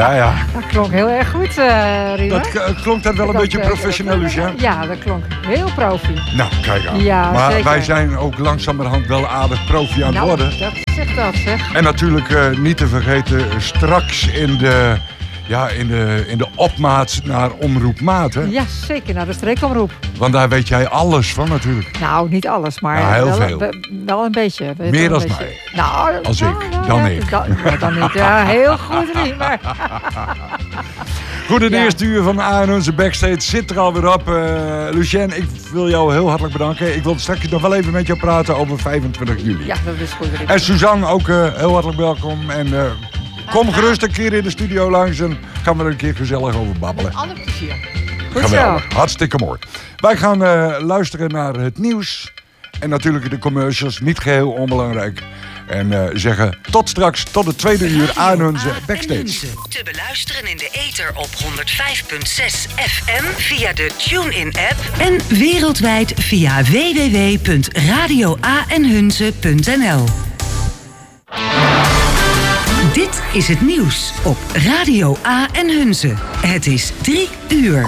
Ja. Dat klonk heel erg goed, Riemer. Klonk dat wel een beetje professioneel, Lucien? Ja, dat klonk heel profi. Nou, kijk aan. Ja, maar zeker. wij zijn ook langzamerhand wel aardig profi aan het worden. Dat zegt dat, zeg. En natuurlijk niet te vergeten, straks in de opmaat naar Omroep Maat, hè? Ja, zeker, naar de streekomroep. Want daar weet jij alles van natuurlijk. Nou, niet alles, maar Ja, heel veel. Wel een beetje. Meer dan mij. Nou, Als ik, dan ik. Dan niet. Ja, heel goed, Riemer. Goed, het eerste uur van onze Backstage zit er alweer op. Lucien, ik wil jou heel hartelijk bedanken. Ik wil straks nog wel even met jou praten over 25 juli. Ja, dat is goed, Riemer. En Suzanne, ook heel hartelijk welkom. En kom gerust een keer in de studio langs en gaan we er een keer gezellig over babbelen. Met alle plezier. Goed Geweldig, zo. hartstikke mooi. Wij gaan luisteren naar het nieuws. En natuurlijk de commercials, niet geheel onbelangrijk. En zeggen tot straks, tot het tweede uur aan onze Backstage. Te beluisteren in de ether op 105.6 FM via de TuneIn-app en wereldwijd via www.radioaenhunze.nl. Dit is het nieuws op Radio A en Hunze. Het is 3 uur.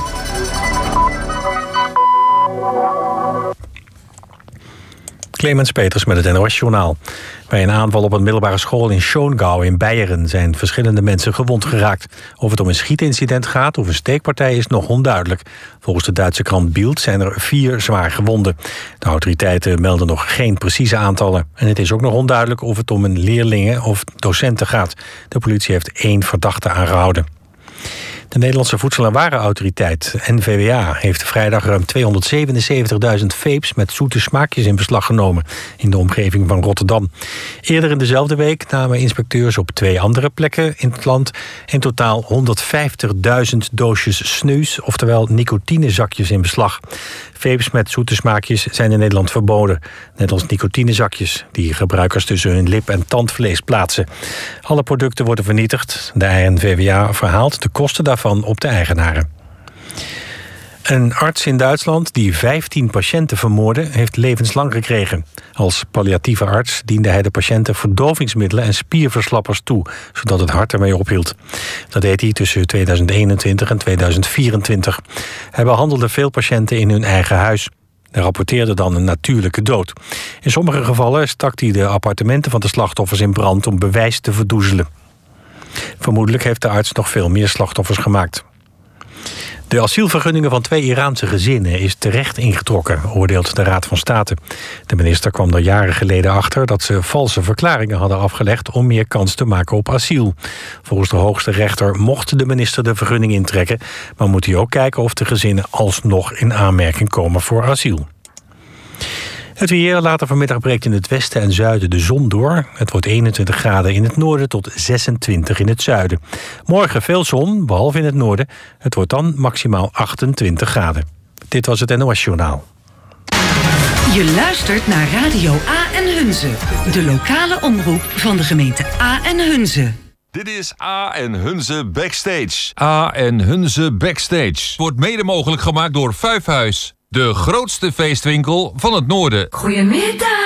Clemens Peters met het NOS-journaal. Bij een aanval op een middelbare school in Schongau in Beieren zijn verschillende mensen gewond geraakt. Of het om een schietincident gaat of een steekpartij is nog onduidelijk. Volgens de Duitse krant Bild zijn er 4 zwaar gewonden. De autoriteiten melden nog geen precieze aantallen. En het is ook nog onduidelijk of het om een leerlingen of docenten gaat. De politie heeft 1 verdachte aangehouden. De Nederlandse Voedsel- en Warenautoriteit, NVWA, heeft vrijdag ruim 277.000 vapes met zoete smaakjes in beslag genomen in de omgeving van Rotterdam. Eerder in dezelfde week namen inspecteurs op 2 andere plekken in het land in totaal 150.000 doosjes snus, oftewel nicotinezakjes in beslag. Vapes met zoete smaakjes zijn in Nederland verboden, net als nicotinezakjes die gebruikers tussen hun lip- en tandvlees plaatsen. Alle producten worden vernietigd. De NVWA verhaalt de kosten daarvan op de eigenaren. Een arts in Duitsland die 15 patiënten vermoordde, heeft levenslang gekregen. Als palliatieve arts diende hij de patiënten verdovingsmiddelen en spierverslappers toe, zodat het hart ermee ophield. Dat deed hij tussen 2021 en 2024. Hij behandelde veel patiënten in hun eigen huis. Hij rapporteerde dan een natuurlijke dood. In sommige gevallen stak hij de appartementen van de slachtoffers in brand om bewijs te verdoezelen. Vermoedelijk heeft de arts nog veel meer slachtoffers gemaakt. De asielvergunningen van 2 Iraanse gezinnen is terecht ingetrokken, oordeelt de Raad van State. De minister kwam er jaren geleden achter dat ze valse verklaringen hadden afgelegd om meer kans te maken op asiel. Volgens de hoogste rechter mocht de minister de vergunning intrekken, maar moet hij ook kijken of de gezinnen alsnog in aanmerking komen voor asiel. Het weer, later vanmiddag breekt in het westen en zuiden de zon door. Het wordt 21 graden in het noorden tot 26 in het zuiden. Morgen veel zon, behalve in het noorden. Het wordt dan maximaal 28 graden. Dit was het NOS-journaal. Je luistert naar Radio A en Hunze, de lokale omroep van de gemeente A en Hunze. Dit is A en Hunze Backstage. A en Hunze Backstage wordt mede mogelijk gemaakt door Vijfhuis, de grootste feestwinkel van het noorden. Goedemiddag.